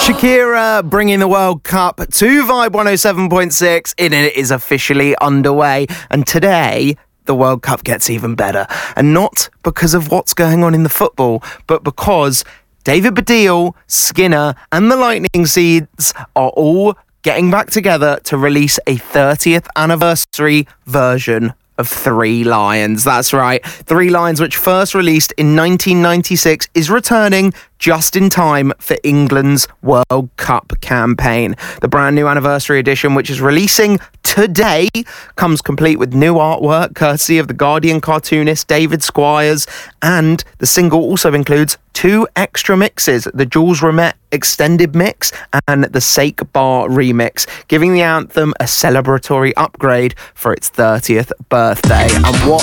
Shakira bringing the World Cup to Vibe 107.6. It is officially underway. And today, the World Cup gets even better. And not because of what's going on in the football, but because David Baddiel, Skinner and the Lightning Seeds are all getting back together to release a 30th anniversary version of Three Lions. That's right. Three Lions, which first released in 1996, is returning just in time for England's World Cup campaign. The brand new anniversary edition, which is releasing today, comes complete with new artwork courtesy of the Guardian cartoonist David Squires, and the single also includes 2 extra mixes, the Jules Rimet extended mix and the Sake Bar remix, giving the anthem a celebratory upgrade for its 30th birthday. And what